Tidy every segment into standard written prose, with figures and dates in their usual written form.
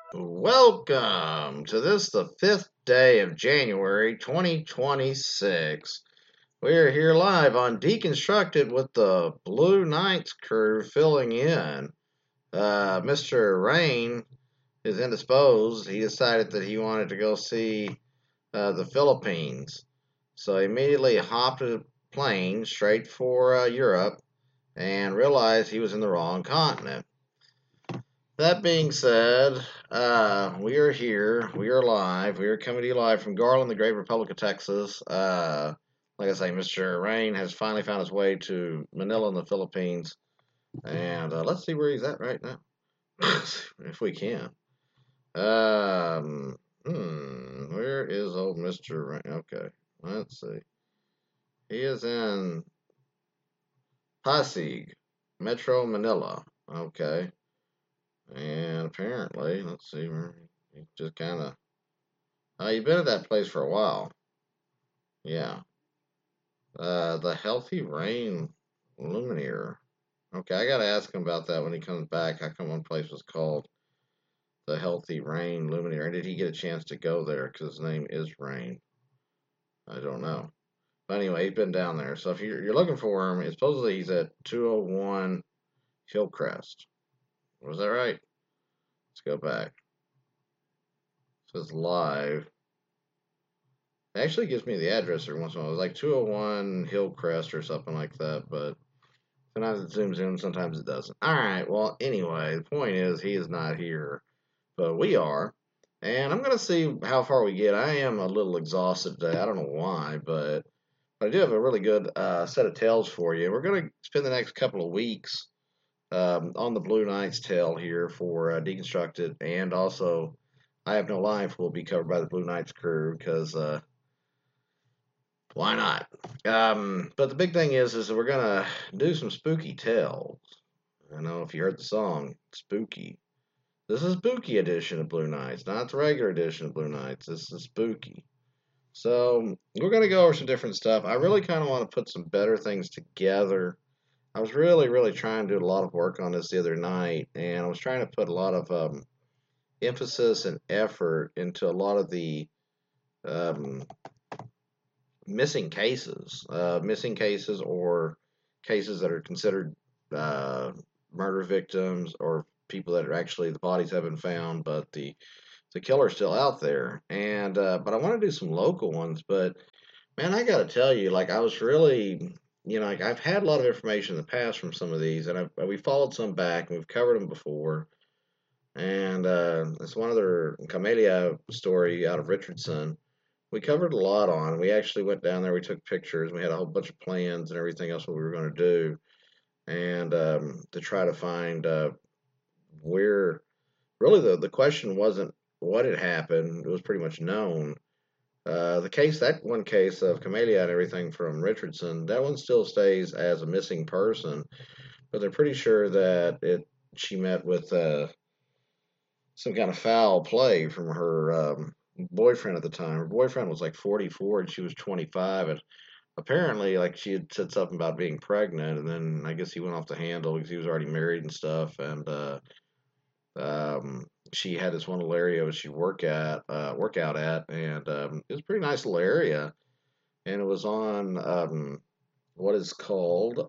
Welcome to this, the fifth day of January 2026. We are here live on Deconstructed with the Blue Knights crew filling in. Mr. Rain is indisposed. He decided that he wanted to go see the Philippines. So he immediately hopped a plane straight for Europe and realized he was in the wrong continent. That being said, we are here. We are live. We are coming to you live from Garland, the great Republic of Texas. Like I say, Mr. Rain has finally found his way to Manila in the Philippines. And let's see where he's at right now, if we can. Where is old Mr. Rain? Okay, let's see. He is in Pasig, Metro Manila. Okay. And apparently, let's see where he just kind of. You've been at that place for a while. Yeah. The Healthy Rain Luminaire. Okay, I gotta ask him about that when he comes back. How come one place was called the Healthy Rain Luminaire? And did he get a chance to go there? Because his name is Rain. I don't know. But anyway, he's been down there. So if you're looking for him, supposedly he's at 201 Hillcrest. Was that right? Let's go back. It says live. It actually gives me the address every once in a while. It's like 201 Hillcrest or something like that, but sometimes it zooms in, sometimes it doesn't. All right, well, anyway, the point is he is not here, but we are. And I'm going to see how far we get. I am a little exhausted today. I don't know why, but I do have a really good set of tales for you. We're going to spend the next couple of weeks on the Blue Knights tale here for Deconstructed, and also I Have No Life will be covered by the Blue Knights crew because why not? But the big thing is that we're gonna do some spooky tales. I don't know if you heard the song "Spooky." This is spooky edition of Blue Knights, not the regular edition of Blue Knights. This is spooky. So we're gonna go over some different stuff. I really kind of want to put some better things together. I was really, really trying to do a lot of work on this the other night, and I was trying to put a lot of emphasis and effort into a lot of the um, missing cases or cases that are considered uh, murder victims or people that are actually the bodies have been found, but the killer's still out there. And but I want to do some local ones. But man, I got to tell you, like I was really, like I've had a lot of information in the past from some of these, and we followed some back and we've covered them before. And it's one other Camellia story out of Richardson we covered a lot on. We actually went down there. We took pictures. We had a whole bunch of plans and everything else what we were going to do, and to try to find where. Really, the question wasn't what had happened. It was pretty much known. That one case of Camellia and everything from Richardson, that one still stays as a missing person, but they're pretty sure that she met with some kind of foul play from her boyfriend at the time. Her boyfriend was like 44 and she was 25, and apparently, like she had said something about being pregnant, and then I guess he went off the handle because he was already married and stuff. And um, she had this one little area she work out at, and it was a pretty nice little area, and it was on what is called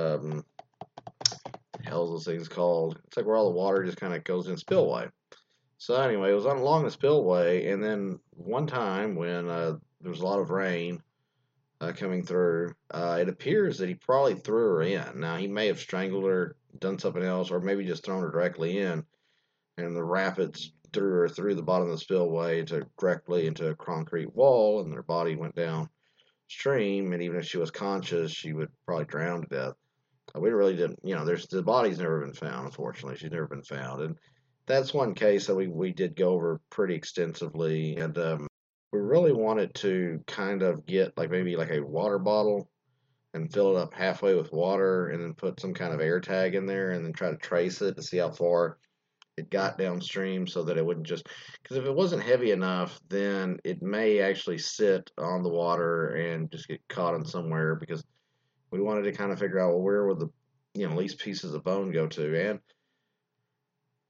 the hell's those things called? It's like where all the water just kind of goes in spillway. So anyway, it was on along the spillway, and then one time when there was a lot of rain coming through, it appears that he probably threw her in. Now he may have strangled her, done something else, or maybe just thrown her directly in, and the rapids threw her through the bottom of the spillway directly into a concrete wall, and her body went downstream. And even if she was conscious, she would probably drown to death. We really didn't, there's the body's never been found. Unfortunately, she's never been found, and that's one case that we did go over pretty extensively, and we really wanted to kind of get like maybe like a water bottle and fill it up halfway with water, and then put some kind of air tag in there, and then try to trace it to see how far it got downstream, so that it wouldn't just because if it wasn't heavy enough, then it may actually sit on the water and just get caught in somewhere because we wanted to kind of figure out, well, where would the least pieces of bone go to. And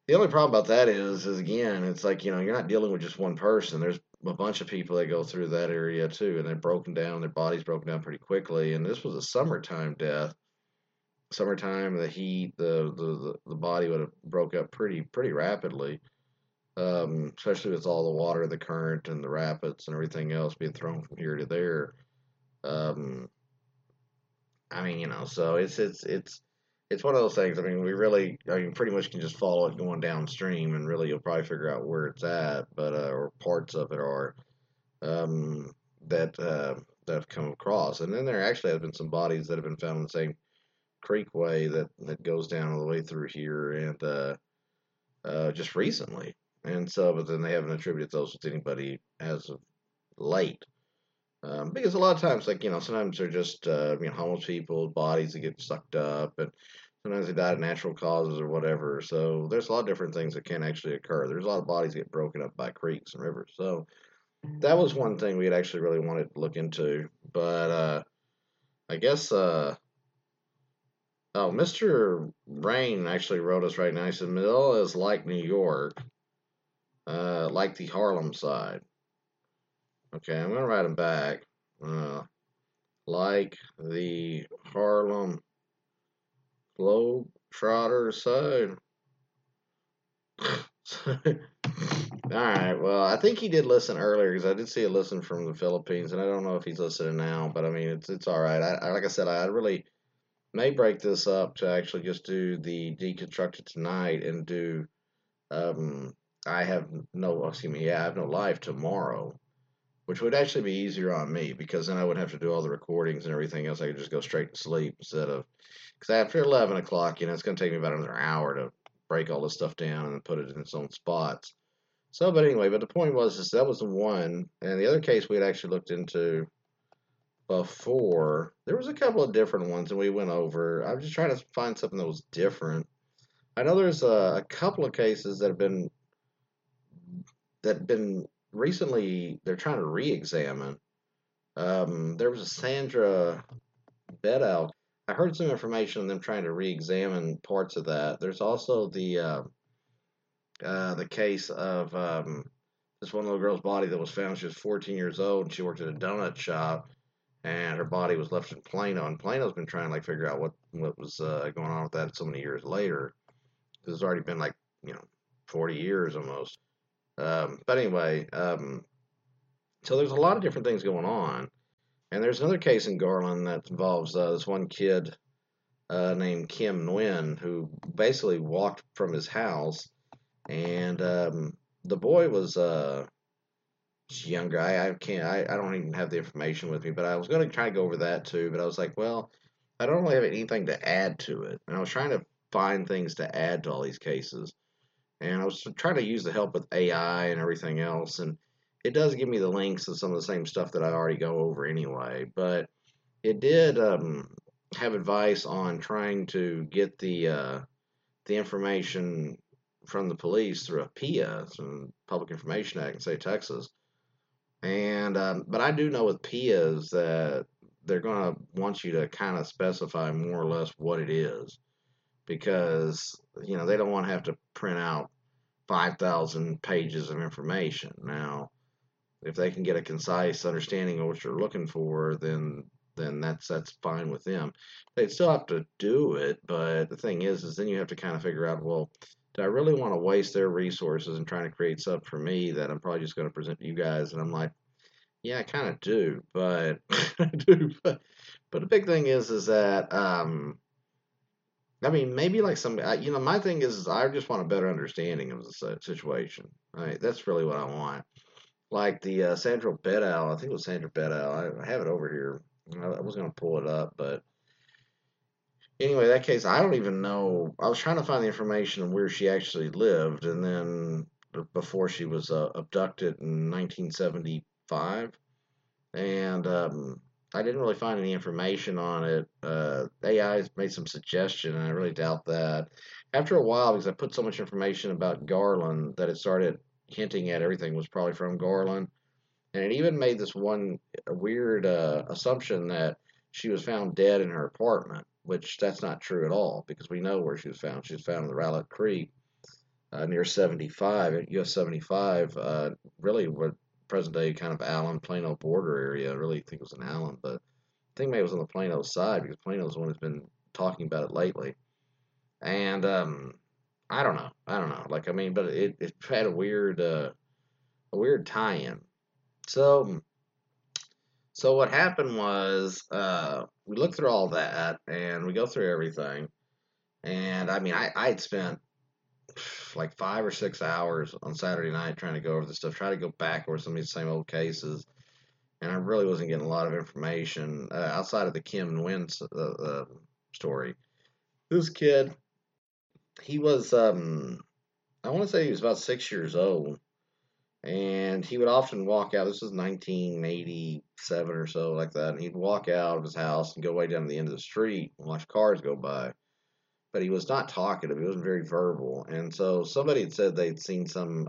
The only problem about that is again, it's like, you're not dealing with just one person. There's a bunch of people that go through that area too, and they're broken down. Their body's broken down pretty quickly. And this was a summertime death. Summertime, the heat, the body would have broke up pretty rapidly. Especially with all the water, the current, and the rapids and everything else being thrown from here to there. Um, I mean, so it's one of those things. I mean, I mean, pretty much can just follow it going downstream, and really you'll probably figure out where it's at, but or parts of it are um, that have come across. And then there actually have been some bodies that have been found in the same creekway that goes down all the way through here, and just recently. And so, but then they haven't attributed those with anybody as of late. Because a lot of times, like, sometimes they're just, homeless people, bodies that get sucked up, and sometimes they die of natural causes or whatever. So there's a lot of different things that can actually occur. There's a lot of bodies that get broken up by creeks and rivers. So that was one thing we had actually really wanted to look into. But I guess, oh, Mr. Rain actually wrote us right now. He said, Manila is like New York, like the Harlem side. Okay, I'm going to write them back. Uh, like the Harlem Globetrotter side. All right. Well, I think he did listen earlier because I did see a listen from the Philippines, and I don't know if he's listening now. But I mean, it's all right. Like I said, I really may break this up to actually just do the deconstructed tonight and do. Um, I have no. Excuse me. Yeah, I have no live tomorrow, which would actually be easier on me because then I wouldn't have to do all the recordings and everything else. I could just go straight to sleep instead of because after 11 o'clock, it's going to take me about another hour to break all this stuff down and put it in its own spots. So, but anyway, but the point was is that was the one, and the other case we had actually looked into before. There was a couple of different ones, and we went over. I was just trying to find something that was different. I know there's a couple of cases that have been recently. They're trying to re-examine. There was a Sandra Bedell. I heard some information on them trying to re-examine parts of that. There's also the case of this one little girl's body that was found. She was 14 years old and she worked at a donut shop, and her body was left in Plano. And Plano's been trying to like figure out what was going on with that so many years later. It's already been like 40 years almost. But anyway, so there's a lot of different things going on. And there's another case in Garland that involves this one kid named Kim Nguyen who basically walked from his house, and the boy was younger. I can't. I don't even have the information with me, but I was going to try to go over that too. But I was like, well, I don't really have anything to add to it, and I was trying to find things to add to all these cases, and I was trying to use the help with AI and everything else, and it does give me the links to some of the same stuff that I already go over anyway. But it did have advice on trying to get the information from the police through a PIA, some Public Information Act in say Texas. And but I do know with PIAs that they're going to want you to kind of specify more or less what it is because they don't want to have to print out 5,000 pages of information. Now, if they can get a concise understanding of what you're looking for, then that's fine with them. They'd still have to do it, but the thing is then you have to kind of figure out, well, do I really want to waste their resources and trying to create something for me that I'm probably just going to present to you guys? And I'm like, yeah, I kind of do, but I do, but the big thing is that I mean, maybe like my thing is I just want a better understanding of the situation. Right, that's really what I want. Like the Sandra Bedell, I think it was Sandra Bedell. I have it over here. I was going to pull it up, but anyway, that case, I don't even know. I was trying to find the information of where she actually lived, and then before she was abducted in 1975, and I didn't really find any information on it. AI made some suggestion, and I really doubt that. After a while, because I put so much information about Garland that it started hinting at everything was probably from Garland. And it even made this one weird assumption that she was found dead in her apartment, which that's not true at all because we know where she was found. She was found in the Rowlett Creek. near 75, at US 75, really what present day kind of Allen, Plano border area. I really think it was in Allen, but I think maybe it was on the Plano side because Plano's the one who's been talking about it lately. And I don't know. I don't know. Like I mean, but it had a weird tie-in. So what happened was we looked through all that and we go through everything. And I mean, I'd spent like 5 or 6 hours on Saturday night trying to go over this stuff, try to go back over some of these same old cases, and I really wasn't getting a lot of information outside of the Kim and Win story. This kid, he was, I want to say he was about 6 years old, and he would often walk out. This was 1987 or so, like that, and he'd walk out of his house and go way down to the end of the street and watch cars go by. But he was not talkative. He wasn't very verbal, and so somebody had said they'd seen some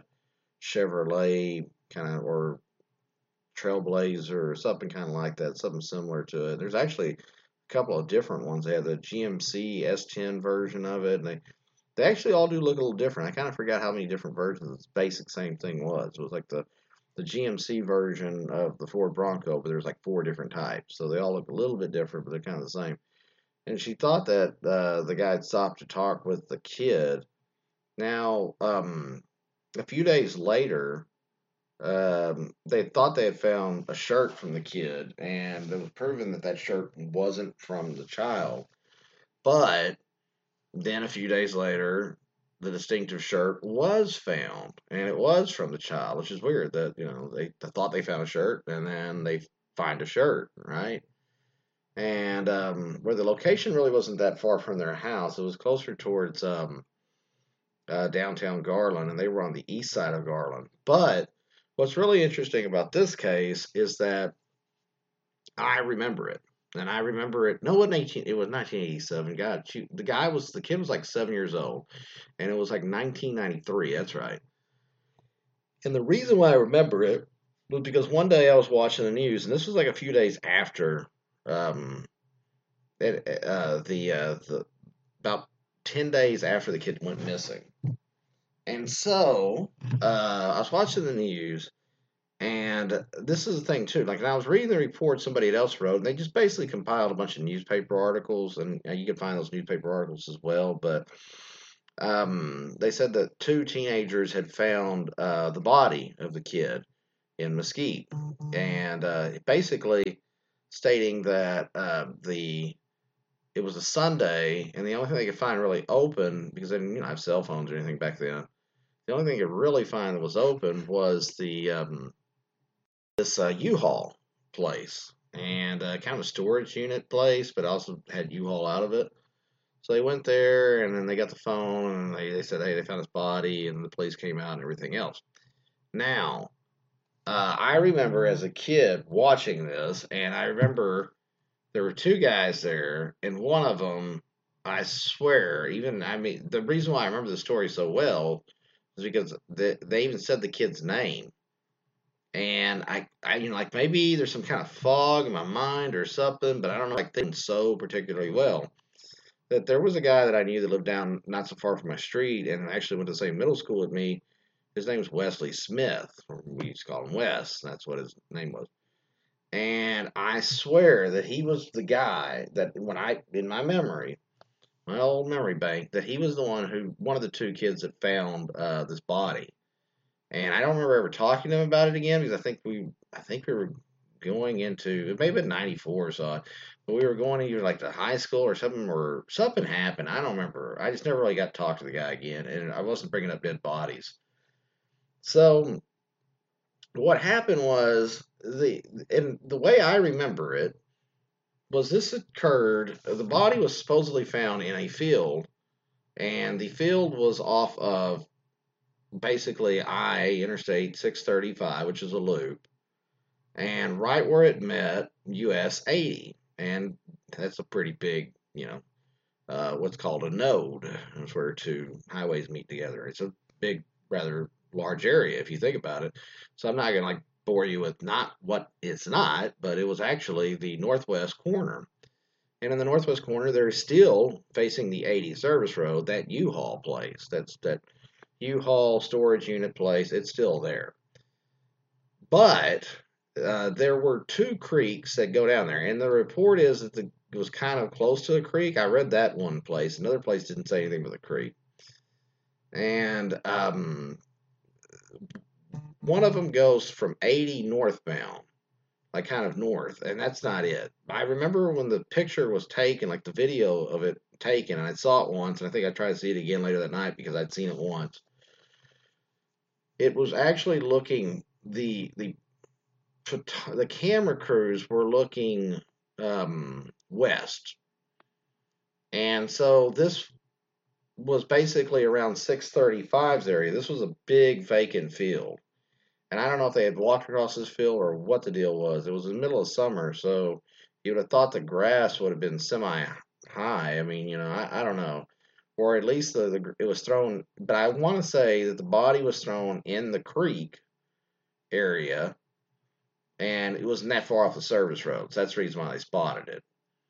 Chevrolet kind of or Trailblazer or something kind of like that, something similar to it. There's actually a couple of different ones. They have the GMC S10 version of it, and they actually all do look a little different. I kind of forgot how many different versions this basic same thing was. It was like the GMC version of the Ford Bronco, but there's like 4 different types, so they all look a little bit different, but they're kind of the same. And she thought that the guy had stopped to talk with the kid. Now, a few days later, they thought they had found a shirt from the kid, and it was proven that that shirt wasn't from the child. But then a few days later, the distinctive shirt was found, and it was from the child, which is weird that, they thought they found a shirt, and then they find a shirt, right? And where the location really wasn't that far from their house, it was closer towards downtown Garland, and they were on the east side of Garland. But what's really interesting about this case is that I remember it. And I remember it. No, it was 1987. God, shoot, the kid was like 7 years old, and it was like 1993. That's right. And the reason why I remember it was because one day I was watching the news, and this was like a few days after um, the about 10 days after the kid went missing. And so I was watching the news, and this is the thing too. Like, and I was reading the report somebody else wrote, and they just basically compiled a bunch of newspaper articles, and you can find those newspaper articles as well. But they said that 2 teenagers had found the body of the kid in Mesquite, and basically stating that it was a Sunday, and the only thing they could find really open, because they didn't have cell phones or anything back then. The only thing they could really find that was open was the this U-Haul place, and kind of a storage unit place, but also had U-Haul out of it. So they went there, and then they got the phone, and they said, hey, they found his body, and the police came out and everything else. Now, I remember as a kid watching this, and I remember there were 2 guys there, and one of them, I swear, I mean, the reason why I remember the story so well is because they even said the kid's name. And like maybe there's some kind of fog in my mind or something, but I don't know, like thinking so particularly well. That there was a guy that I knew that lived down not so far from my street and actually went to the same middle school with me. His name was Wesley Smith. We used to call him Wes. That's what his name was. And I swear that he was the guy that in my memory, my old memory bank, that he was one of the 2 kids that found this body. And I don't remember ever talking to him about it again because I think we were going into, it may have been 94 or so, but we were going either like to high school or something happened. I don't remember. I just never really got to talk to the guy again, and I wasn't bringing up dead bodies. So what happened was and the way I remember it was this occurred. The body was supposedly found in a field, and the field was off of basically Interstate 635, which is a loop, and right where it met US 80, and that's a pretty big, what's called a node. It's where 2 highways meet together. It's a big, rather large area if you think about it. So I'm not gonna like bore you with not what it's not, but it was actually the northwest corner. And in the northwest corner, there is still facing the 80 service road that U-Haul place. That U-Haul storage unit place. It's still there. But there were two creeks that go down there, and the report is that it was kind of close to a creek. I read that one place. Another place didn't say anything but a creek. And one of them goes from 80 northbound, like kind of north, and that's not it. I remember when the picture was taken, like the video of it taken, and I saw it once, and I think I tried to see it again later that night because I'd seen it once. It was actually looking the camera crews were looking west, and so this was basically around 635's area. This was a big vacant field. And I don't know if they had walked across this field or what the deal was. It was in the middle of summer, so you would have thought the grass would have been semi high. I mean, I don't know. Or at least it was thrown, but I want to say that the body was thrown in the creek area and it wasn't that far off the service roads. That's the reason why they spotted it.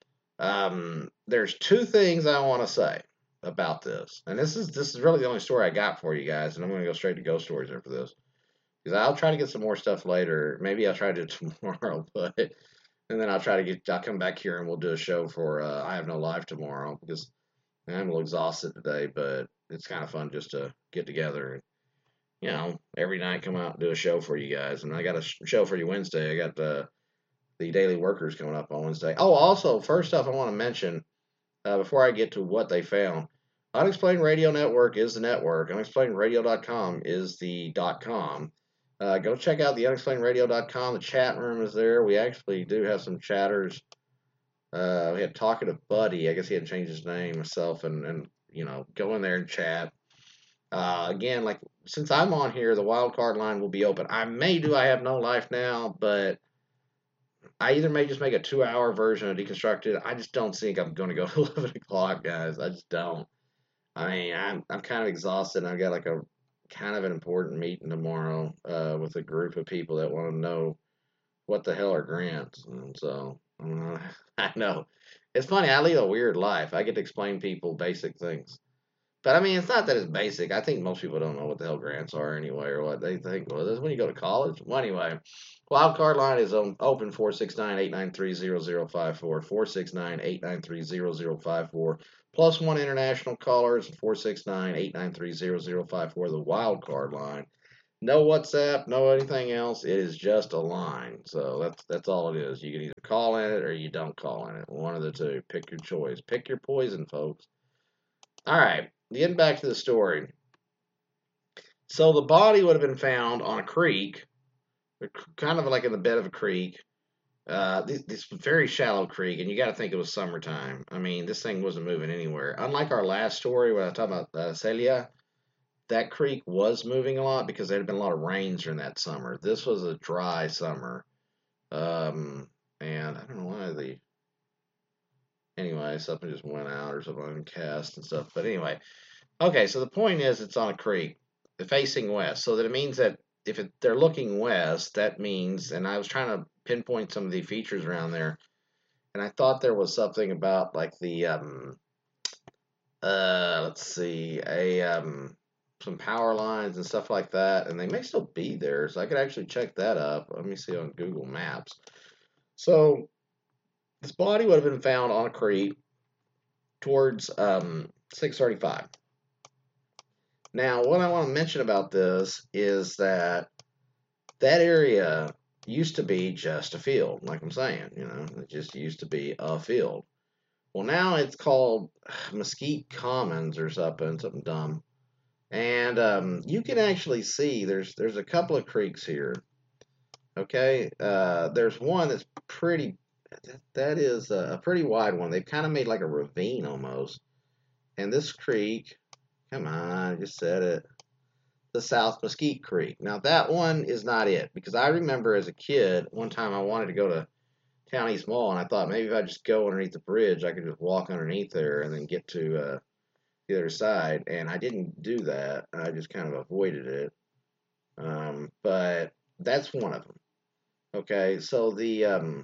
There's two things I want to say about this, and this is really the only story I got for you guys, and I'm going to go straight to ghost stories after this. Because I'll try to get some more stuff later. Maybe I'll try to do it tomorrow, and then I'll come back here and we'll do a show for I Have No Life tomorrow because I'm a little exhausted today, but it's kind of fun just to get together and, every night come out and do a show for you guys. And I got a show for you Wednesday. I got the Daily Workers coming up on Wednesday. Oh, also, first off, I want to mention, before I get to what they found, Unexplained Radio Network is the network. UnexplainedRadio.com is the .com. Go check out the unexplainedradio.com. The chat room is there. We actually do have some chatters. We had Talkative Buddy. I guess he had changed his name himself, and go in there and chat. Again, like since I'm on here, the wild card line will be open. I Have No Life now, but I either may just make a 2-hour version of Deconstructed. I just don't think I'm going to go to 11 o'clock, guys. I just don't. I mean, I'm kind of exhausted. I've got like a kind of an important meeting tomorrow with a group of people that want to know what the hell are grants. And so, I know. It's funny, I lead a weird life. I get to explain people basic things. But I mean, it's not that it's basic. I think most people don't know what the hell grants are anyway, or what they think. Well, this is when you go to college. Well, anyway, wild card line is open 469-893-0054. 469-893-0054. Plus one international callers 469-893-0054. The wild card line. No WhatsApp, no anything else. It is just a line. So that's all it is. You can either call in it or you don't call in it. One of the two. Pick your choice. Pick your poison, folks. All right. Getting back to the story. So the body would have been found on a creek, kind of like in the bed of a creek. This very shallow creek, and you got to think it was summertime. I mean, this thing wasn't moving anywhere. Unlike our last story when I talked about Celia, that creek was moving a lot because there had been a lot of rains during that summer. This was a dry summer. And I don't know why anyway, something just went out or something cast and stuff. But anyway, okay, so the point is it's on a creek facing west. So that it means that if they're looking west, that means, and I was trying to pinpoint some of the features around there, and I thought there was something about like the, let's see, some power lines and stuff like that, and they may still be there, so I could actually check that up. Let me see on Google Maps. So this body would have been found on a creek towards 635. Now, what I want to mention about this is that area used to be just a field, like I'm saying, it just used to be a field. Well, now it's called Mesquite Commons or something dumb. And you can actually see there's a couple of creeks here. Okay, there's one that's pretty. That is a pretty wide one. They've kind of made like a ravine almost. And this creek, come on, I just said it. The South Mesquite Creek. Now that one is not it because I remember as a kid one time I wanted to go to Town East Mall and I thought maybe if I just go underneath the bridge I could just walk underneath there and then get to the other side, and I didn't do that. I just kind of avoided it. But that's one of them. Okay, so the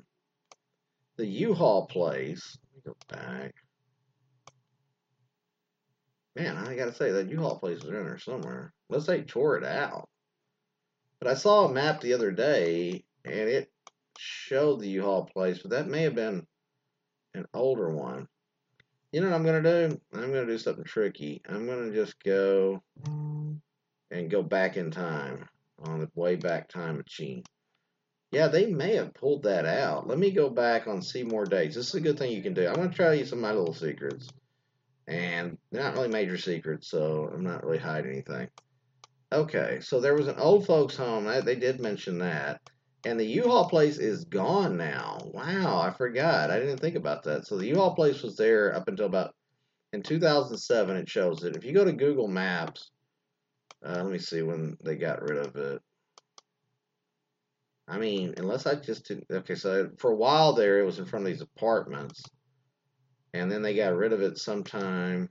U-Haul place. Let me go back. Man, I gotta say that U-Haul place is in there somewhere. Unless they tore it out. But I saw a map the other day, and it showed the U-Haul place, but that may have been an older one. You know what I'm gonna do? I'm gonna do something tricky. I'm gonna just go and go back in time on the way back time machine. Yeah, they may have pulled that out. Let me go back on see more dates. This is a good thing you can do. I'm gonna tell you some of my little secrets, and they're not really major secrets, so I'm not really hiding anything. Okay, so there was an old folks home. They did mention that. And the U-Haul place is gone now. Wow, I forgot. I didn't think about that. So the U-Haul place was there up until about in 2007. It shows it. If you go to Google Maps, let me see when they got rid of it. I mean, unless I just didn't. Okay, so for a while there, it was in front of these apartments, and then they got rid of it sometime.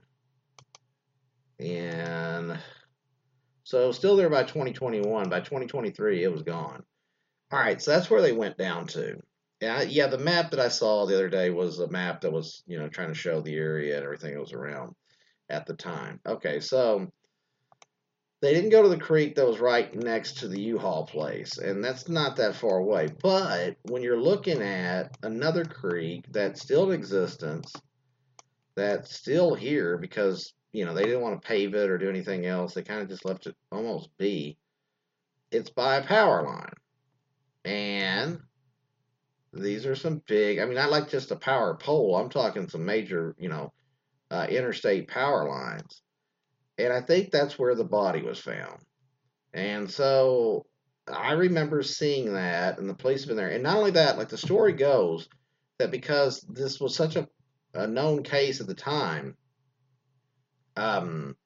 And so it was still there by 2021. By 2023, it was gone. All right, so that's where they went down to. Yeah, the map that I saw the other day was a map that was, trying to show the area and everything that was around at the time. Okay, so they didn't go to the creek that was right next to the U-Haul place, and that's not that far away. But when you're looking at another creek that's still in existence, that's still here because, they didn't want to pave it or do anything else. They kind of just left it almost be. It's by a power line. And these are some big, I mean, not like just a power pole. I'm talking some major, interstate power lines. And I think that's where the body was found. And so I remember seeing that, and the police have been there. And not only that, like the story goes, that because this was such a known case at the time, um,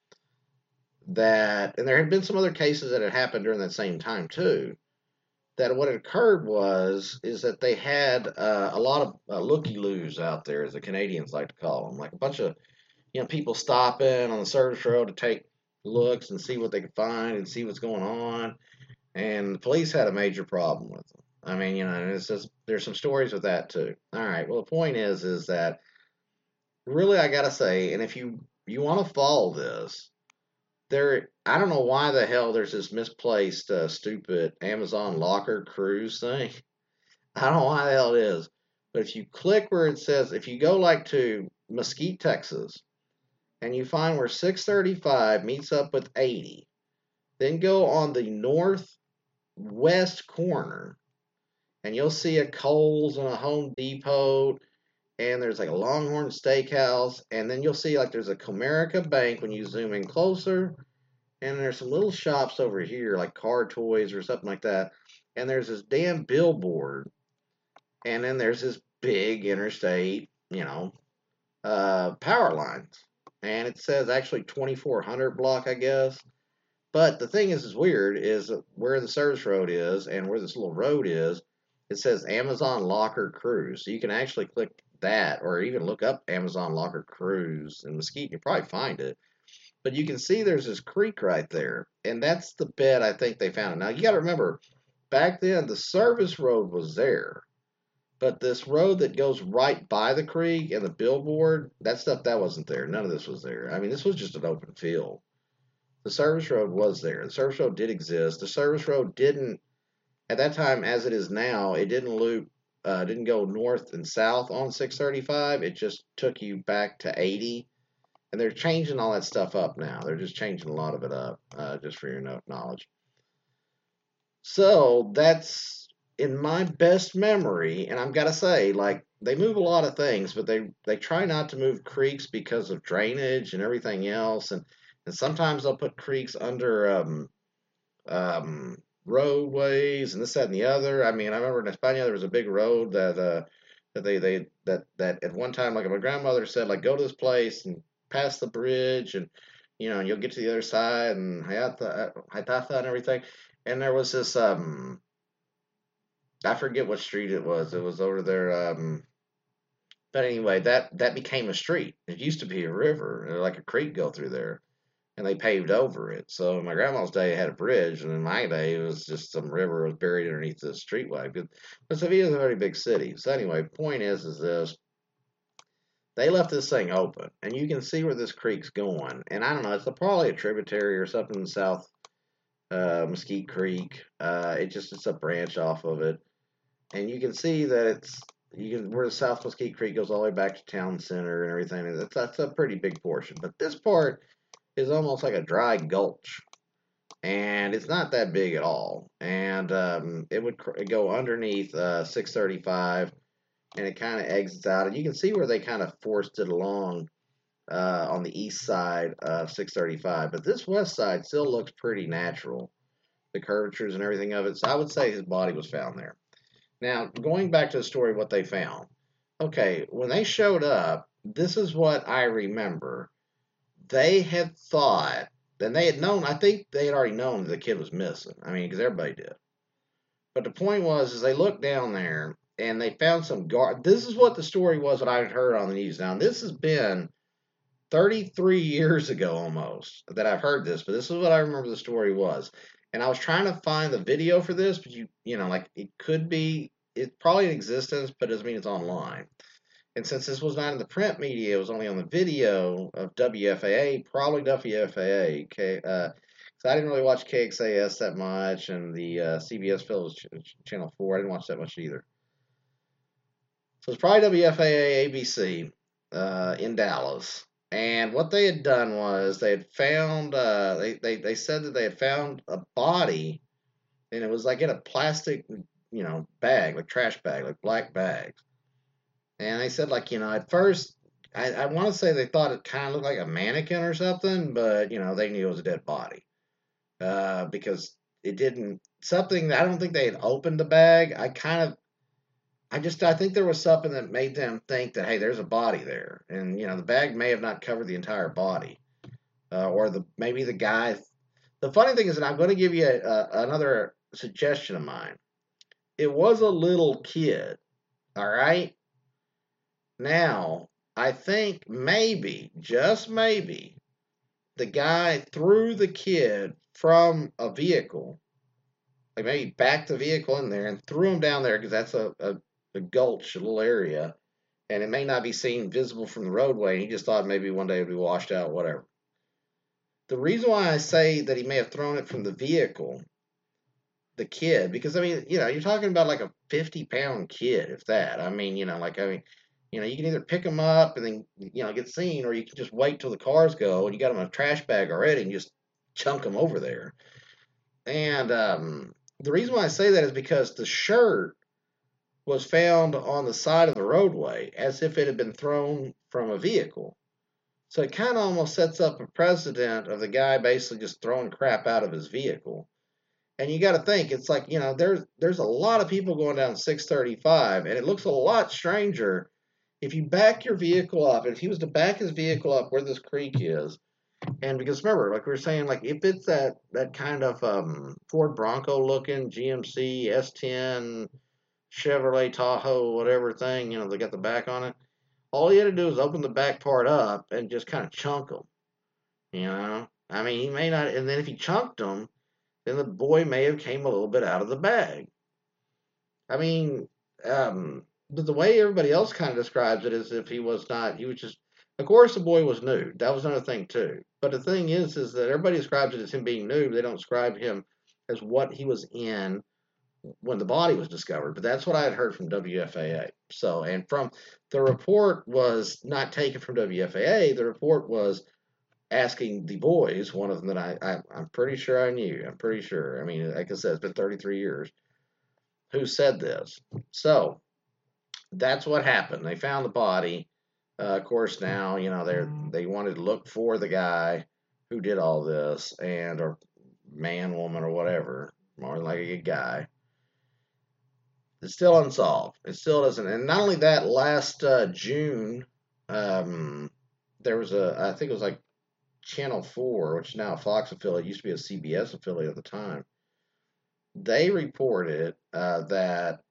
and there had been some other cases that had happened during that same time too, that what had occurred is that they had a lot of looky-loos out there, as the Canadians like to call them, like a bunch of people stopping on the service road to take looks and see what they could find and see what's going on. And the police had a major problem with them. I mean, it's just there's some stories with that too. All right. Well, the point is that really I gotta say, and if you want to follow this, I don't know why the hell there's this misplaced stupid Amazon locker cruise thing. I don't know why the hell it is. But if you click where it says, if you go like to Mesquite, Texas, and you find where 635 meets up with 80, then go on the northwest corner, and you'll see a Kohl's and a Home Depot, and there's like a Longhorn Steakhouse, and then you'll see like there's a Comerica Bank when you zoom in closer, and there's some little shops over here like car toys or something like that, and there's this damn billboard, and then there's this big interstate, power lines, and it says actually 2400 block, I guess. But the thing is weird is where the service road is and where this little road is, it says Amazon Locker Cruise. So you can actually click that or even look up Amazon Locker Cruise in Mesquite. And you probably find it. But you can see there's this creek right there. And that's the bed I think they found. Now you got to remember, back then the service road was there. But this road that goes right by the creek and the billboard, that stuff that wasn't there. None of this was there. I mean, this was just an open field. The service road was there. The service road did exist. The service road didn't, at that time, as it is now, it didn't loop, didn't go north and south on 635. It just took you back to 80. And they're changing all that stuff up now. They're just changing a lot of it up, just for your knowledge. So that's in my best memory, and I've got to say, like they move a lot of things, but they try not to move creeks because of drainage and everything else, and sometimes they'll put creeks under roadways and this, that, and the other. I mean, I remember in España there was a big road that at one time, like my grandmother said, like go to this place and pass the bridge, and and you'll get to the other side and Hayata and everything. And there was this I forget what street it was. It was over there. But anyway, that became a street. It used to be a river, like a creek go through there, and they paved over it. So in my grandma's day, it had a bridge, and in my day, it was just some river was buried underneath the streetway. But Sevilla is a very big city. So anyway, point is this: they left this thing open, and you can see where this creek's going. And I don't know, it's probably a tributary or something in South Mesquite Creek. It's a branch off of it, and you can see that where the South Mesquite Creek goes all the way back to town center and everything. And that's a pretty big portion, but this part is almost like a dry gulch, and it's not that big at all. And it would go underneath 635, and it kind of exits out, and you can see where they kind of forced it along on the east side of 635. But this west side still looks pretty natural, the curvatures and everything of it. So I would say his body was found there. Now, going back to the story, what they found. Okay, when they showed up, this is what I remember. They had thought, and they had known, I think they had already known the kid was missing. I mean, because everybody did. But the point was, is they looked down there and they found some guard. This is what the story was that I had heard on the news. Now, this has been 33 years ago almost that I've heard this, but this is what I remember the story was. And I was trying to find the video for this, but like it could be, it's probably in existence, but it doesn't mean it's online. And since this was not in the print media, it was only on the video of WFAA, probably WFAA. So I didn't really watch KXAS that much, and the CBS Phillips Channel 4, I didn't watch that much either. So it's probably WFAA ABC in Dallas. And what they had done was they had found, they said that they had found a body, and it was like in a plastic, bag, like trash bag, like black bags. And they said, like, at first, I want to say they thought it kind of looked like a mannequin or something, but, they knew it was a dead body. Because it didn't, something, I don't think they had opened the bag. I think there was something that made them think that, hey, there's a body there. And, the bag may have not covered the entire body. Or maybe the guy. The funny thing is, and I'm going to give you another suggestion of mine. It was a little kid. All right. Now, I think maybe, just maybe, the guy threw the kid from a vehicle, like maybe backed the vehicle in there and threw him down there because that's a gulch, a little area, and it may not be seen visible from the roadway. He just thought maybe one day it would be washed out, whatever. The reason why I say that he may have thrown it from the vehicle, the kid, because I mean, you're talking about like a 50-pound kid, if that. I mean, you can either pick them up and then, get seen, or you can just wait till the cars go and you got them in a trash bag already and just chunk them over there. And the reason why I say that is because the shirt was found on the side of the roadway as if it had been thrown from a vehicle. So it kind of almost sets up a precedent of the guy basically just throwing crap out of his vehicle. And you got to think, it's like, there's a lot of people going down 635, and it looks a lot stranger if you back your vehicle up. If he was to back his vehicle up where this creek is, and because remember, like we were saying, like if it's that kind of Ford Bronco looking GMC S10 Chevrolet Tahoe whatever thing, they got the back on it. All he had to do is open the back part up and just kind of chunk them. I mean, he may not, and then if he chunked them, then the boy may have came a little bit out of the bag. I mean, but the way everybody else kind of describes it is if he was not, he was just, of course the boy was nude. That was another thing too. But the thing is that everybody describes it as him being nude. They don't describe him as what he was in when the body was discovered. But that's what I had heard from WFAA. So, and from the report was not taken from WFAA. The report was asking the boys, one of them that I'm pretty sure I knew. I'm pretty sure. I mean, like I said, it's been 33 years. Who said this? So that's what happened. They found the body. Of course, now they wanted to look for the guy who did all this, or man, woman, or whatever. More than likely a guy. It's still unsolved. It still doesn't. And not only that, last June, there was I think it was like Channel 4, which is now a Fox affiliate, used to be a CBS affiliate at the time. They reported that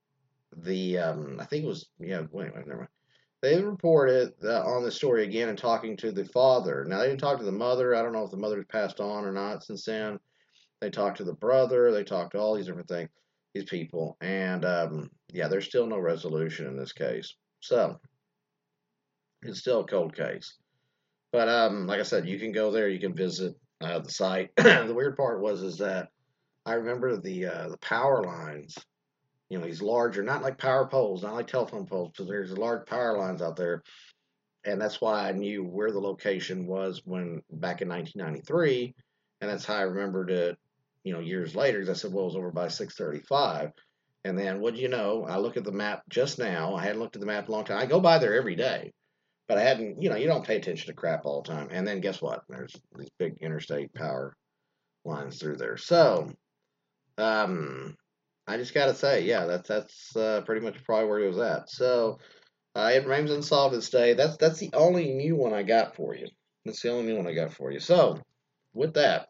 I think it was, wait, never mind. They reported on the story again and talking to the father. Now, they didn't talk to the mother. I don't know if the mother's passed on or not since then. They talked to the brother. They talked to all these different things, these people. And, there's still no resolution in this case. So, It's still a cold case. But like I said, you can go there. You can visit the site. The weird part was is that I remember the power lines. You know, these larger, not like power poles, not like telephone poles, but there's large power lines out there, and that's why I knew where the location was when back in 1993, and that's how I remembered it. You know, years later, because I said, well, it was over by 635. And then, what do you know? I look at the map just now. I hadn't looked at the map in a long time. I go by there every day, but I hadn't, you don't pay attention to crap all the time. And then guess what? There's these big interstate power lines through there. So, um, I just got to say, yeah, that's pretty much probably where he was at. So, it remains unsolved this day. That's the only new one I got for you. That's the only new one I got for you. So, with that,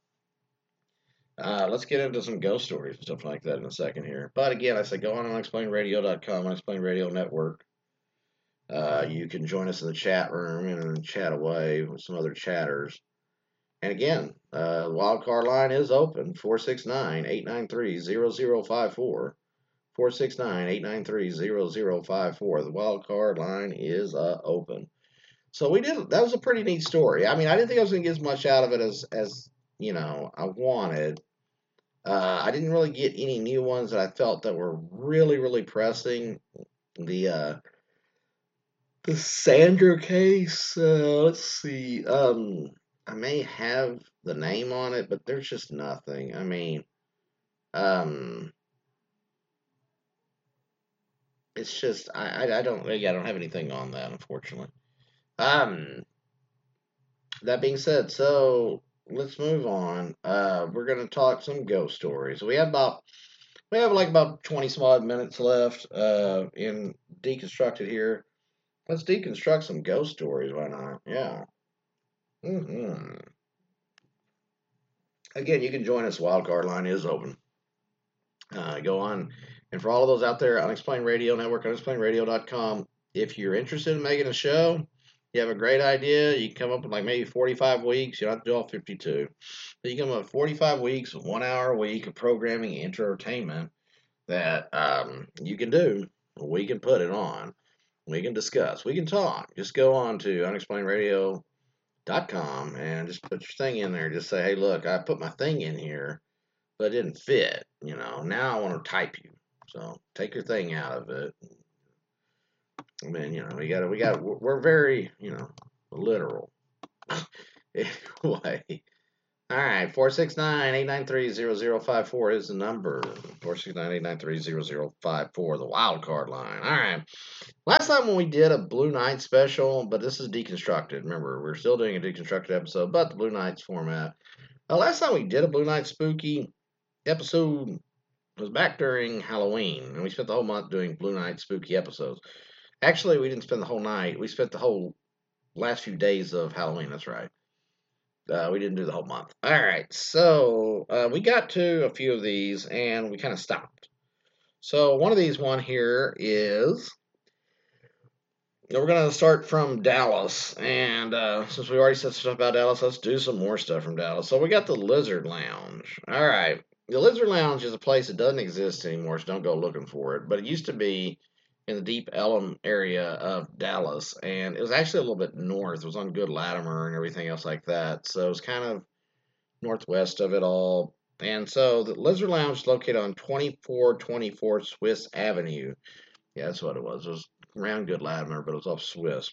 let's get into some ghost stories and stuff like that in a second here. But again, I say go on unexplainedradio.com, Unexplained Radio Network. You can join us in the chat room and chat away with some other chatters. And again, the wild card line is open 469-893-0054. 469-893-0054. The wild card line is open. So that was a pretty neat story. I mean, I didn't think I was going to get as much out of it as I wanted. I didn't really get any new ones that I felt that were really, really pressing. The Sandra case, let's see. I may have the name on it, but there's just nothing. I mean, um, it's just I don't yeah, I don't have anything on that, unfortunately. Um, that being said, so let's move on. We're gonna talk some ghost stories. We have like about 20 some odd minutes left. In deconstructed here. Let's deconstruct some ghost stories. Why not? Yeah. hmm Again, you can join us. Wildcard line is open. Go on. And for all of those out there, Unexplained Radio Network, unexplainеdradio.com. If you're interested in making a show, you have a great idea, you can come up with like maybe 45 weeks. You don't have to do all 52. But you come up with 45 weeks, 1 hour a week of programming, entertainment that you can do. We can put it on. We can discuss. We can talk. Just go on to unexplainedradio.com and just put your thing in there. Just say, hey, look, I put my thing in here but it didn't fit. Now I want to type you. So take your thing out of it. I mean, we're very, literal. Anyway. All right, 469-893-0054 is the number. 469-893-0054, the wild card line. All right. Last time when we did a Blue Night special, but this is deconstructed. Remember, we're still doing a deconstructed episode, but the Blue Nights format. Last time we did a Blue Night spooky episode was back during Halloween, and we spent the whole month doing Blue Night spooky episodes. Actually, we didn't spend the whole night. We spent the whole last few days of Halloween. That's right. We didn't do the whole month. All right, so we got to a few of these, and we kind of stopped. So one here is. We're going to start from Dallas, and since we already said stuff about Dallas, let's do some more stuff from Dallas. So we got the Lizard Lounge. All right. The Lizard Lounge is a place that doesn't exist anymore, so don't go looking for it. But it used to be in the Deep Ellum area of Dallas, and it was actually a little bit north. It was on Good Latimer and everything else like that. So it was kind of northwest of it all. And so the Lizard Lounge is located on 2424 Swiss Avenue. Yeah, that's what it was. It was around Good Latimer, but it was off Swiss.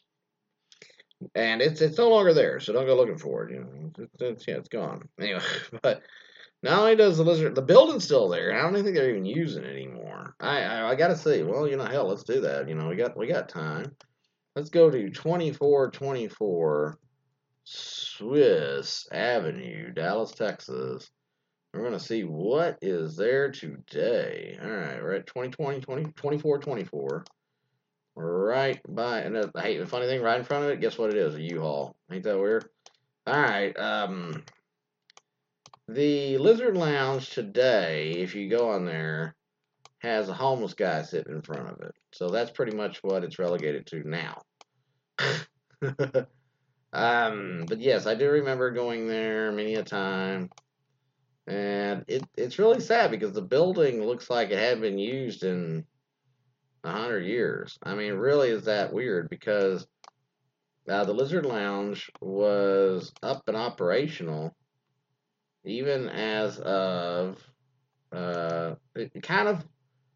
And it's no longer there, so don't go looking for it. It's gone. Anyway, but not only does the building's still there, and I don't think they're even using it anymore. I gotta see. Well, hell, let's do that. We got time. Let's go to 2424 Swiss Avenue, Dallas, Texas. We're gonna see what is there today. All right, we're at 2424. Right by, and hey, the funny thing, right in front of it, guess what it is? A U-Haul. Ain't that weird? All right. The Lizard Lounge today, if you go on there, has a homeless guy sitting in front of it. So that's pretty much what it's relegated to now. But yes, I do remember going there many a time. And it's really sad because the building looks like it hadn't been used in 100 years. I mean, really is that weird because The Lizard Lounge was up and operational even as of kind of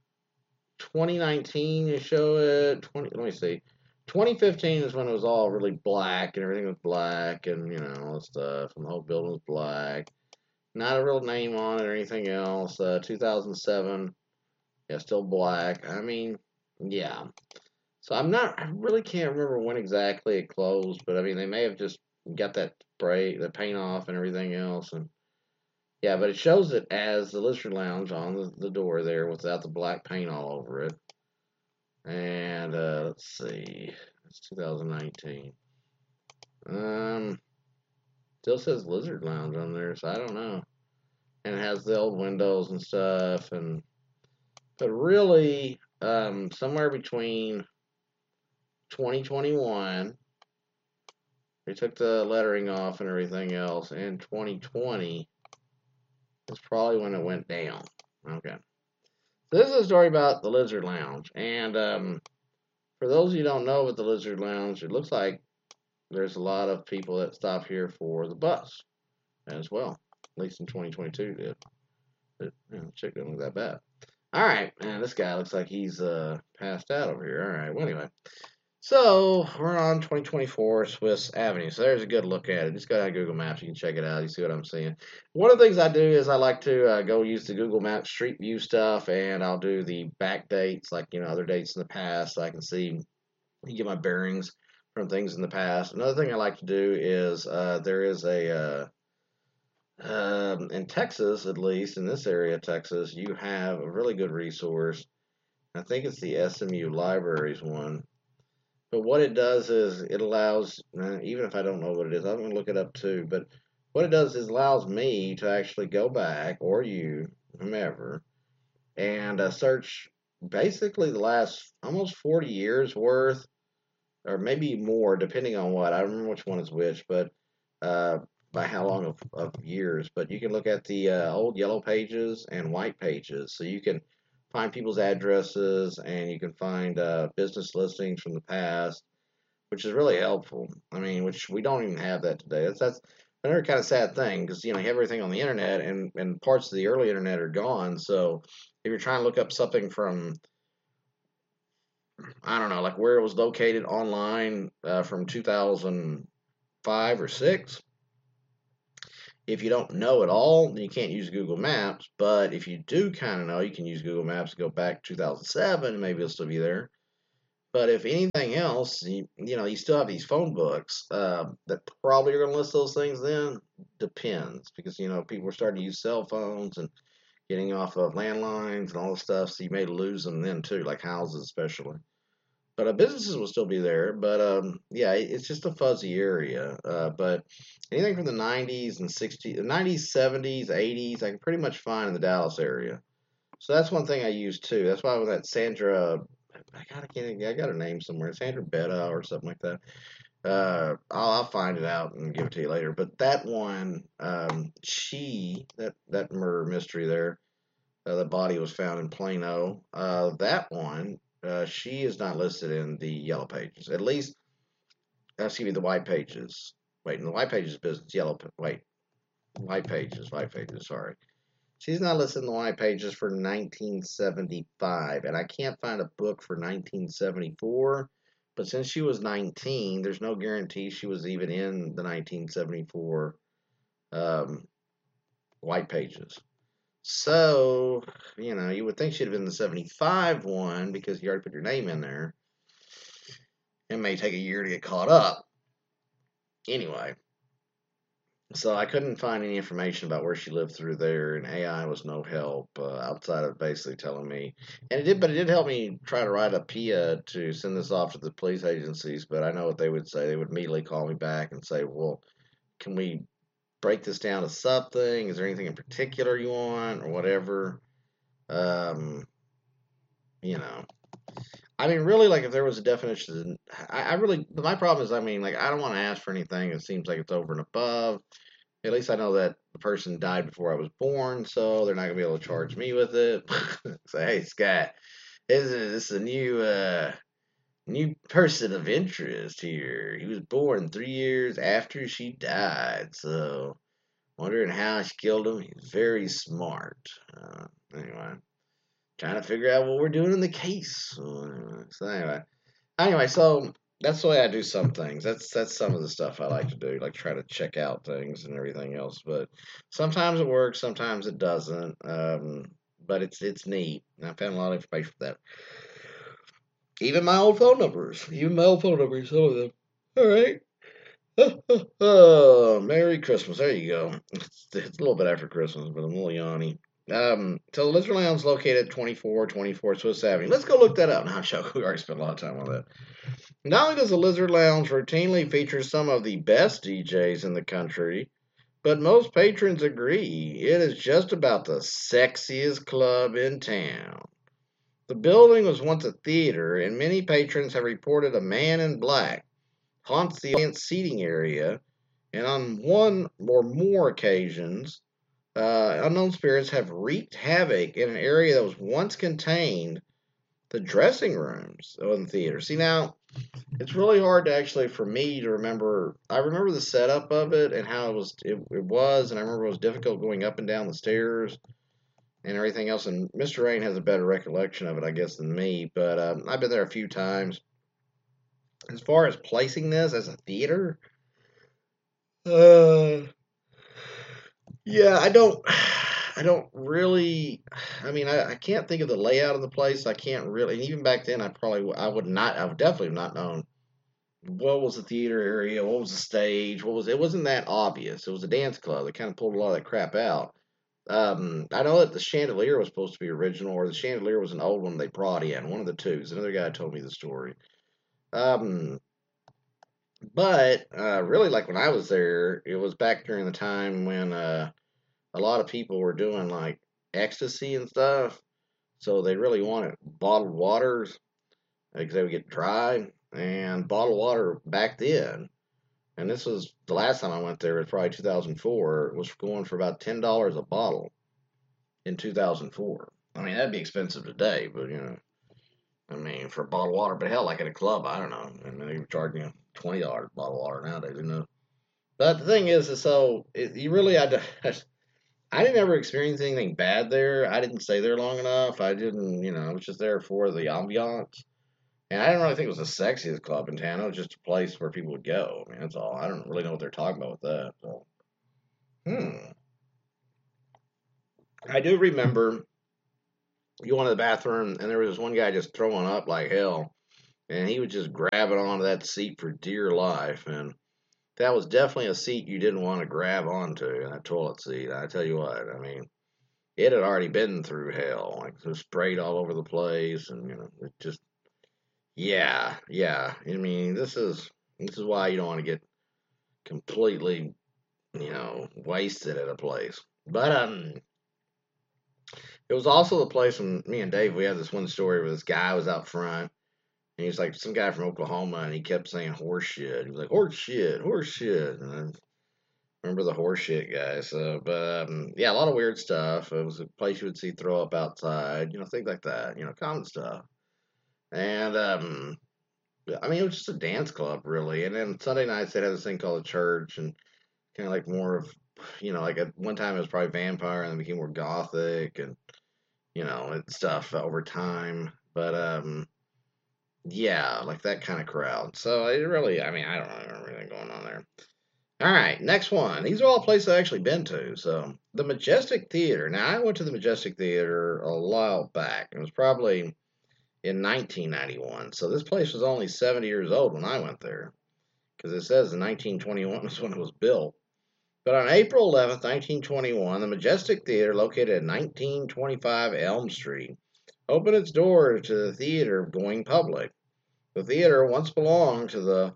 2019. You show it 20. Let me see. 2015 is when it was all really black and everything was black and all the stuff and the whole building was black. Not a real name on it or anything else. 2007, yeah, still black. I mean, yeah. So I really can't remember when exactly it closed, but I mean, they may have just got that spray, the paint off and everything else. And yeah, but it shows it as the Lizard Lounge on the door there without the black paint all over it. And let's see, it's 2019. Um, Still says Lizard Lounge on there, so I don't know. And it has the old windows and stuff, and but really, somewhere between 2021, they took the lettering off and everything else, and 2020 is probably when it went down. Okay. So this is a story about the Lizard Lounge, and for those of you who don't know about the Lizard Lounge, it looks like there's a lot of people that stop here for the bus as well. At least in 2022 did. But, chick didn't look that bad. All right, man, this guy looks like he's passed out over here. All right, well, anyway. So we're on 2024 Swiss Avenue. So there's a good look at it. Just go down Google Maps. You can check it out. You see what I'm seeing. One of the things I do is I like to go use the Google Maps Street View stuff, and I'll do the back dates, like other dates in the past, so I can see, get my bearings from things in the past. Another thing I like to do is there is in Texas, at least in this area of Texas, you have a really good resource. I think it's the SMU Libraries one. But what it does is it allows, even if I don't know what it is, I'm going to look it up too. But what it does is allows me to actually go back, or you, whomever, and search basically the last almost 40 years worth, or maybe more, depending on what. I don't remember which one is which, but uh, by how long of years. But you can look at the old yellow pages and white pages. So you can find people's addresses and you can find business listings from the past, which is really helpful. I mean, which we don't even have that today. That's another kind of sad thing because you have everything on the internet and parts of the early internet are gone. So if you're trying to look up something from, I don't know, like where it was located online from 2005 or six, if you don't know at all, then you can't use Google Maps. But if you do kind of know, you can use Google Maps to go back to 2007, and maybe it'll still be there. But if anything else, you still have these phone books that probably are going to list those things. Then depends because people are starting to use cell phones and getting off of landlines and all this stuff, so you may lose them then too, like houses especially. But businesses will still be there. But yeah, it's just a fuzzy area. But anything from the 90s and 60s, 90s, 70s, 80s, I can pretty much find in the Dallas area. So that's one thing I use too. That's why with that Sandra, I got her name somewhere, Sandra Betta or something like that. I'll find it out and give it to you later. But that one, that murder mystery there, the body was found in Plano. That one, she is not listed in the yellow pages. At least, excuse me, the white pages. Wait, in the white pages business, wait, white pages, sorry. She's not listed in the white pages for 1975, and I can't find a book for 1974. But since she was 19, there's no guarantee she was even in the 1974 um, white pages. So, you would think she'd have been the 75 one because you already put your name in there. It may take a year to get caught up. Anyway, so I couldn't find any information about where she lived through there, and AI was no help outside of basically telling me. And but it did help me try to write a PIA to send this off to the police agencies. But I know what they would say. They would immediately call me back and say, "Well, can we break this down to something? Is there anything in particular you want, or whatever?" Um, you know. I mean, really, like if there was a definition, I really, my problem is, I mean, like I don't want to ask for anything that seems like it's over and above. At least I know that the person died before I was born, so they're not gonna be able to charge me with it. Say, hey, Scott, this is a new New person of interest here. He was born 3 years after she died, so wondering how she killed him. He's very smart. Anyway, trying to figure out what we're doing in the case. So anyway, that's the way I do some things. That's some of the stuff I like to do, like try to check out things and everything else. But sometimes it works, sometimes it doesn't. But it's neat. And I found a lot of information for that. Even my old phone numbers. Even my old phone numbers, some of them. All right. Oh, Merry Christmas. There you go. It's a little bit after Christmas, but I'm a little yawny. So the Lizard Lounge is located at 2424 Swiss Avenue. Let's go look that up. Now, Chuck, we already spent a lot of time on that. Not only does the Lizard Lounge routinely feature some of the best DJs in the country, but most patrons agree it is just about the sexiest club in town. The building was once a theater, and many patrons have reported a man in black haunts the audience seating area, and on one or more occasions, unknown spirits have wreaked havoc in an area that was once contained the dressing rooms of the theater. See, now, it's really hard to actually, for me, to remember. I remember the setup of it and how it was, and I remember it was difficult going up and down the stairs and everything else. And Mr. Rain has a better recollection of it, I guess, than me. But I've been there a few times. As far as placing this as a theater, uh, yeah, I don't really. I mean, I can't think of the layout of the place. I can't really. And even back then, I would not. I would definitely have not known what was the theater area, what was the stage, what was. It wasn't that obvious. It was a dance club. They kind of pulled a lot of that crap out. I know that the chandelier was supposed to be original, or the chandelier was an old one they brought in. One of the two. Another guy told me the story. Um, but really, like when I was there, it was back during the time when a lot of people were doing like ecstasy and stuff. So they really wanted bottled waters because they would get dry. And bottled water back then, and this was the last time I went there, it was probably 2004, was going for about $10 a bottle in 2004. I mean, that'd be expensive today, but I mean, for a bottle of water, but hell, like at a club, I don't know. I mean, they were charging you $20 a bottle of water nowadays, But the thing is so you really, I didn't ever experience anything bad there. I didn't stay there long enough. I didn't, I was just there for the ambiance. And I didn't really think it was the sexiest club in town. It was just a place where people would go. I mean, that's all. I don't really know what they're talking about with that. So, hmm. I do remember going to the bathroom, and there was this one guy just throwing up like hell. And he was just grabbing onto that seat for dear life. And that was definitely a seat you didn't want to grab onto, that toilet seat. I tell you what, I mean, it had already been through hell. Like, it was sprayed all over the place. And, it just, yeah, yeah. I mean, this is why you don't want to get completely, wasted at a place. But it was also the place when me and Dave, we had this one story where this guy was out front, and he was like some guy from Oklahoma, and he kept saying horse shit. He was like horse shit, horse shit. And I remember the horse shit guy. So, but yeah, a lot of weird stuff. It was a place you would see throw up outside, things like that, common stuff. And I mean, it was just a dance club, really. And then Sunday nights they had this thing called a church, and kind of like more of, like at one time it was probably vampire, and then became more gothic, and and stuff over time. But yeah, like that kind of crowd. So it really, I mean, I don't really remember anything going on there. All right, next one. These are all places I've actually been to. So the Majestic Theater. Now I went to the Majestic Theater a while back. It was probably in 1991. So this place was only 70 years old when I went there, because it says in 1921 was when it was built. But on April 11th, 1921, the Majestic Theater, located at 1925 Elm Street, opened its doors to the theater going public. The theater once belonged to the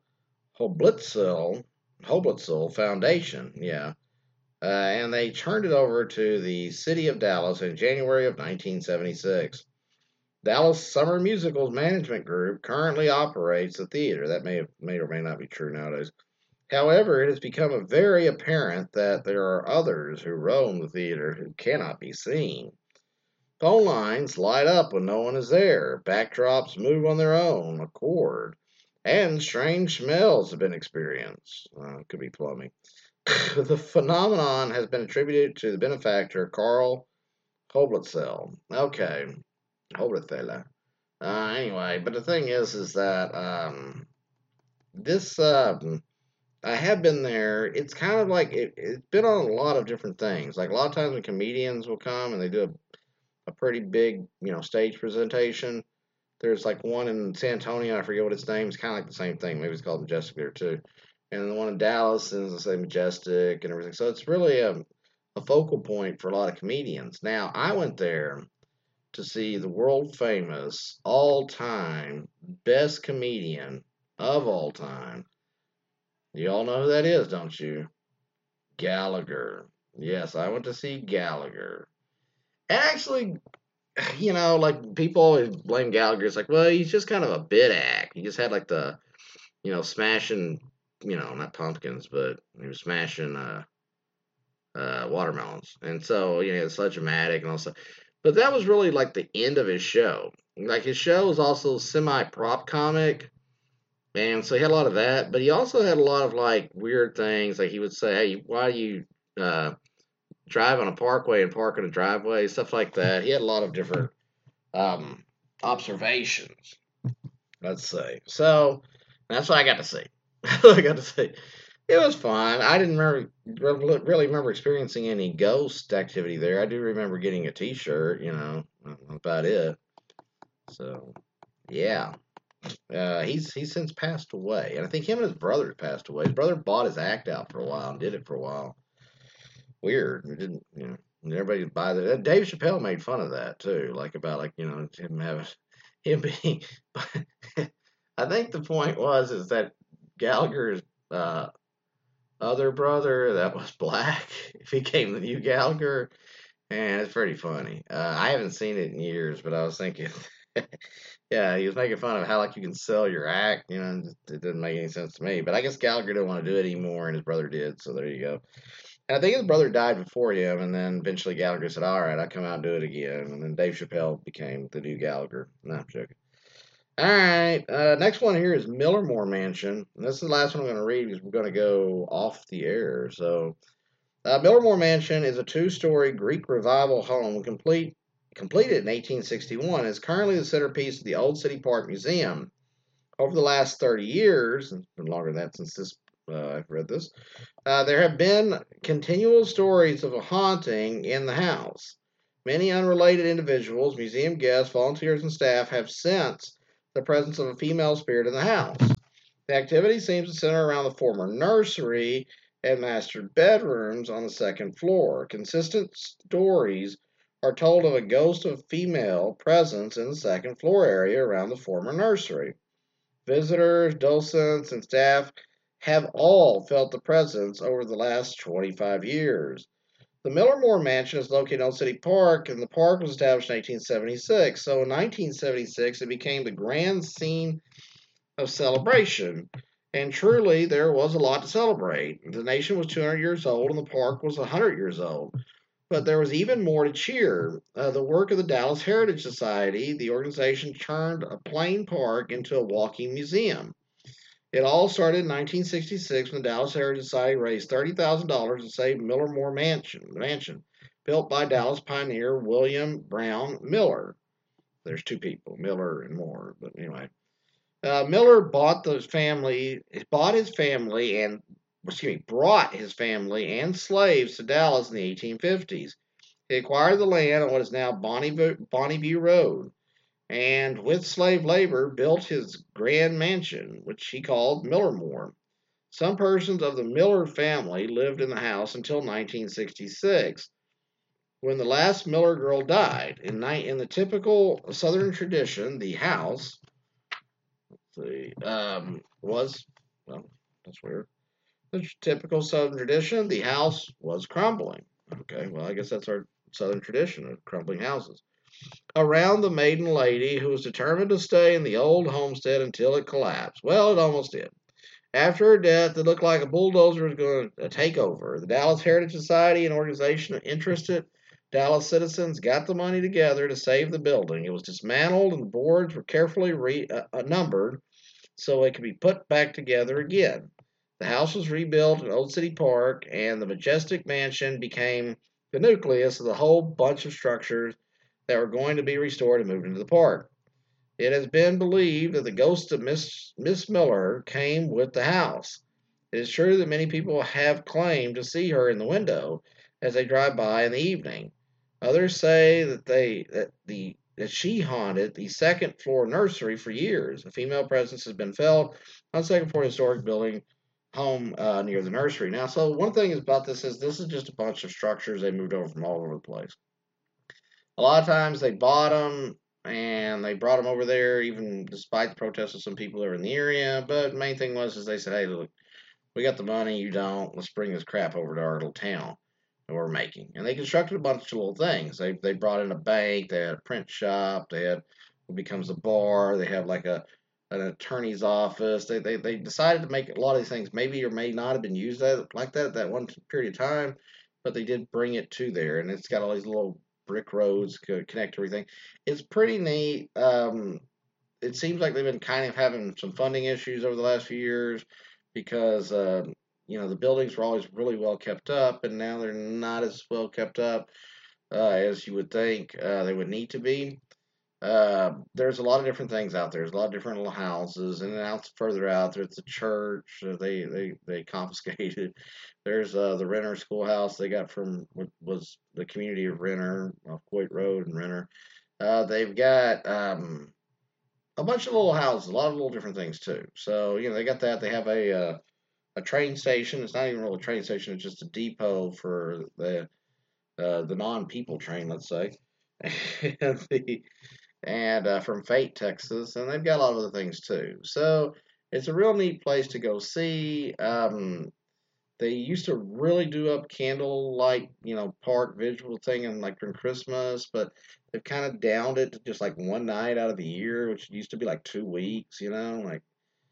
Hoblitzell Foundation, yeah, and they turned it over to the city of Dallas in January of 1976. Dallas Summer Musicals Management Group currently operates the theater. That may or may not be true nowadays. However, it has become very apparent that there are others who roam the theater who cannot be seen. Phone lines light up when no one is there. Backdrops move on their own accord. And strange smells have been experienced. Could be plumbing. The phenomenon has been attributed to the benefactor Carl Hoblitzell. Okay, Hoblitzell. Anyway, but the thing is that this I have been there. It's kind of like it's been on a lot of different things. Like a lot of times when comedians will come and they do a pretty big, stage presentation. There's like one in San Antonio, I forget what its name. It's kind of like the same thing. Maybe it's called Majestic there too. And the one in Dallas is the same Majestic and everything. So it's really a focal point for a lot of comedians. Now, I went there to see the world famous, all time, best comedian of all time. You all know who that is, don't you? Gallagher. Yes, I went to see Gallagher. Actually, like people always blame Gallagher. It's like, well, he's just kind of a bit act. He just had like the, smashing, not pumpkins, but he was smashing watermelons. And so, it's so dramatic and all stuff. But that was really like the end of his show. Like his show was also semi prop comic. And so he had a lot of that, but he also had a lot of like weird things. Like he would say, "Hey, why do you drive on a parkway and park in a driveway?" Stuff like that. He had a lot of different um, observations. Let's say. So that's what I got to see. I got to see. It was fun. I didn't really remember experiencing any ghost activity there. I do remember getting a T-shirt. About it. So yeah. He's since passed away, and I think him and his brother passed away. His brother bought his act out for a while and did it for a while. Weird. It didn't, everybody would buy that. Dave Chappelle made fun of that too, like about him having him being. I think the point is that Gallagher's other brother that was black became the new Gallagher, and it's pretty funny. I haven't seen it in years, but I was thinking. Yeah, he was making fun of how like you can sell your act. It didn't make any sense to me. But I guess Gallagher didn't want to do it anymore, and his brother did. So there you go. And I think his brother died before him, and then eventually Gallagher said, "All right, I'll come out and do it again." And then Dave Chappelle became the new Gallagher. No, I'm joking. All right, next one here is Millermore Mansion. And this is the last one I'm going to read because we're going to go off the air. So, Millermore Mansion is a two-story Greek revival home completed in 1861, is currently the centerpiece of the Old City Park Museum. Over the last 30 years, it's been longer than that since I've read this, there have been continual stories of a haunting in the house. Many unrelated individuals, museum guests, volunteers, and staff have sensed the presence of a female spirit in the house. The activity seems to center around the former nursery and master bedrooms on the second floor. Consistent stories are told of a ghost of female presence in the second floor area around the former nursery. Visitors, docents, and staff have all felt the presence over the last 25 years. The Millermore Mansion is located in Old City Park, and the park was established in 1876. So in 1976, it became the grand scene of celebration. And truly, there was a lot to celebrate. The nation was 200 years old, and the park was 100 years old. But there was even more to cheer. The work of the Dallas Heritage Society, the organization turned a plain park into a walking museum. It all started in 1966 when the Dallas Heritage Society raised $30,000 to save Millermore Mansion, built by Dallas pioneer William Brown Miller. There's two people, Miller and Moore, but anyway. Miller brought his family and slaves to Dallas in the 1850s. He acquired the land on what is now Bonneview Road, and with slave labor built his grand mansion, which he called Millermore. Some persons of the Miller family lived in the house until 1966, when the last Miller girl died. In the typical Southern tradition, the house was, well, that's weird. The typical Southern tradition, the house was crumbling. Okay, well, I guess that's our Southern tradition of crumbling houses. Around the maiden lady who was determined to stay in the old homestead until it collapsed. Well, it almost did. After her death, it looked like a bulldozer was going to take over. The Dallas Heritage Society, an organization interested Dallas citizens got the money together to save the building. It was dismantled and the boards were carefully numbered so it could be put back together again. The house was rebuilt in Old City Park, and the majestic mansion became the nucleus of the whole bunch of structures that were going to be restored and moved into the park. It has been believed that the ghost of Miss Miller came with the house. It is true that many people have claimed to see her in the window as they drive by in the evening. Others say that she haunted the second floor nursery for years. A female presence has been felt on the second floor historic building home near the nursery. Now, so one thing about this is just a bunch of structures they moved over from all over the place. A lot of times they bought them and they brought them over there, even despite the protests of some people that were in the area. But the main thing was is they said, "Hey, look, we got the money, you don't. Let's bring this crap over to our little town that we're making." And they constructed a bunch of little things. They brought in a bank, they had a print shop, they had what becomes a bar, they have like an attorney's office. They decided to make a lot of these things maybe or may not have been used like that at that one period of time, but they did bring it to there, and it's got all these little brick roads connect everything. It's pretty neat. It seems like they've been kind of having some funding issues over the last few years because the buildings were always really well kept up, and now they're not as well kept up as you would think they would need to be. There's a lot of different things out there. There's a lot of different little houses, and then out further out there's the church. They confiscated. There's the Renner schoolhouse they got from what was the community of Renner off Coit Road and Renner. They've got a bunch of little houses, a lot of little different things too. So they got that. They have a train station. It's not even really a train station. It's just a depot for the non-people train, let's say, and from Fate, Texas, and they've got a lot of other things too. So it's a real neat place to go see. They used to really do up candlelight, park visual thing and like during Christmas, but they've kind of downed it to just like one night out of the year, which used to be like 2 weeks, like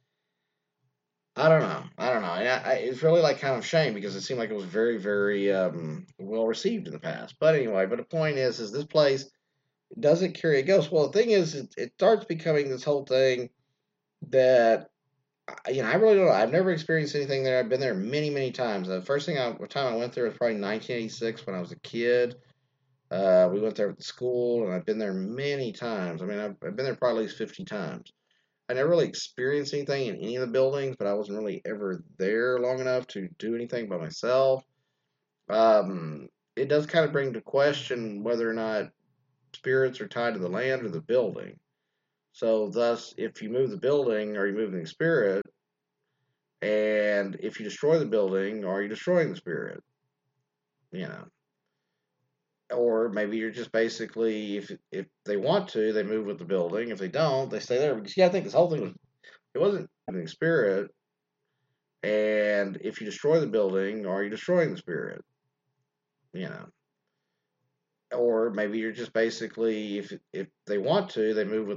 I don't know. I don't know. It's really like kind of shame because it seemed like it was very, very well received in the past. But anyway, but the point is this place doesn't carry a ghost. Well, the thing is, it starts becoming this whole thing that I really don't know. I've never experienced anything there. I've been there many, many times. The first time I went there was probably 1986 when I was a kid. We went there with the school, and I've been there many times. I mean, I've been there probably at least 50 times. I never really experienced anything in any of the buildings, but I wasn't really ever there long enough to do anything by myself. It does kind of bring to question whether or not spirits are tied to the land or the building. So, thus, if you move the building, are you moving the spirit? And if you destroy the building, are you destroying the spirit? You know, or maybe you're just basically, if they want to, they move with the building. If they don't, they stay there. Because I think this whole thing was it wasn't moving the spirit. And if you destroy the building, are you destroying the spirit? You know, or maybe you're just basically, if they want to, they move with